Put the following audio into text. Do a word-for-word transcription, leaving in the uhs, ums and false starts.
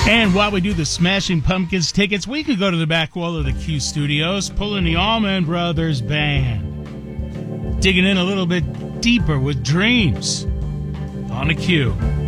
And while we do the Smashing Pumpkins tickets, we could go to the back wall of the Q Studios, pull in the Allman Brothers Band, digging in a little bit deeper with Dreams on the Q.